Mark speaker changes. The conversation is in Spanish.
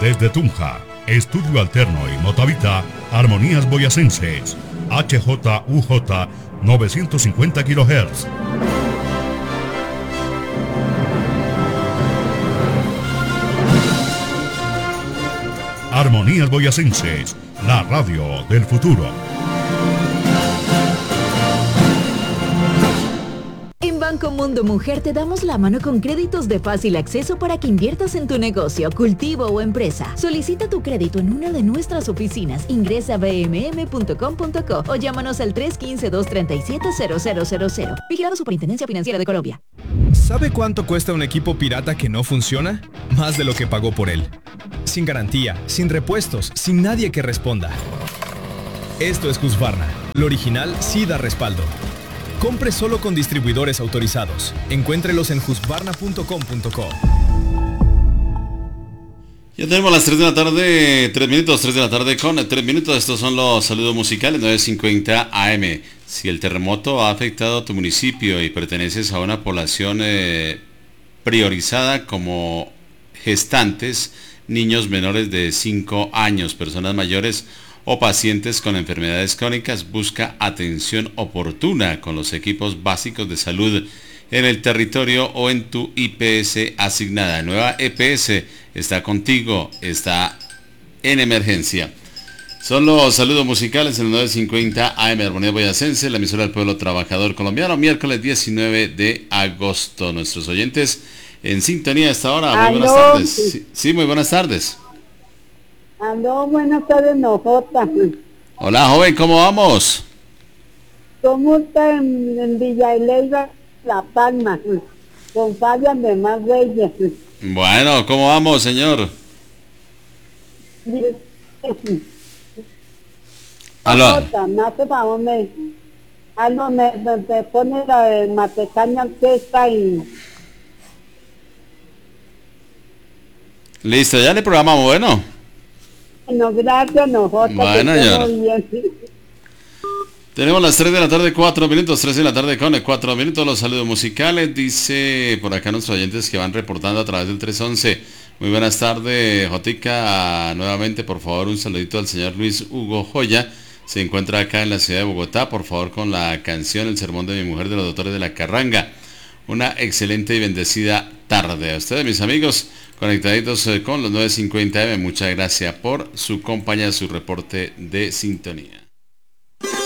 Speaker 1: Desde Tunja, Estudio Alterno y Motavita, Armonías Boyacenses, HJUJ 950 kHz. Armonías Boyacenses, la radio del futuro.
Speaker 2: En Banco Mundo Mujer te damos la mano con créditos de fácil acceso para que inviertas en tu negocio, cultivo o empresa. Solicita tu crédito en una de nuestras oficinas. Ingresa a bmm.com.co o llámanos al 315-237-0000. Vigilado Superintendencia Financiera de Colombia.
Speaker 3: ¿Sabe cuánto cuesta un equipo pirata que no funciona? Más de lo que pagó por él. Sin garantía, sin repuestos, sin nadie que responda. Esto es Husqvarna. Lo original sí da respaldo. Compre solo con distribuidores autorizados. Encuéntrelos en husqvarna.com.co.
Speaker 4: Ya tenemos las 3 de la tarde, 3 minutos, 3 de la tarde con 3 minutos. Estos son los saludos musicales, 9:50 AM. Si el terremoto ha afectado a tu municipio y perteneces a una población priorizada como gestantes, niños menores de 5 años, personas mayores o pacientes con enfermedades crónicas, busca atención oportuna con los equipos básicos de salud en el territorio o en tu IPS asignada. Nueva EPS está contigo, está en emergencia. Son los saludos musicales en el 9:50 AM Armonía Boyacense, la emisora del pueblo trabajador colombiano, miércoles 19 de agosto. Nuestros oyentes en sintonía a esta hora. Muy buenas tardes. Sí, muy buenas tardes.
Speaker 5: Aló, buenas tardes, Nojota.
Speaker 4: Hola, joven, ¿cómo vamos?
Speaker 5: ¿Cómo está en Villa Eleva, La Palma? Con Fabián de Más Reyes.
Speaker 4: Bueno, ¿cómo vamos, señor? Aló.
Speaker 5: Nojota, me hace favor, me pone la de Matecaña Orquesta y...
Speaker 4: Listo, ya le programamos, bueno.
Speaker 5: No, gracias, Nojota.
Speaker 4: Bueno, señor. Tenemos las 3 de la tarde, 4 minutos, 3 de la tarde con 4 minutos, los saludos musicales. Dice por acá nuestros oyentes que van reportando a través del 311. Muy buenas tardes, Jotica. Nuevamente, por favor, un saludito al señor Luis Hugo Joya. Se encuentra acá en la ciudad de Bogotá, por favor, con la canción El sermón de mi mujer de los doctores de la Carranga. Una excelente y bendecida tarde. A ustedes, mis amigos, conectaditos con los 9:50 AM. Muchas gracias por su compañía, su reporte de sintonía.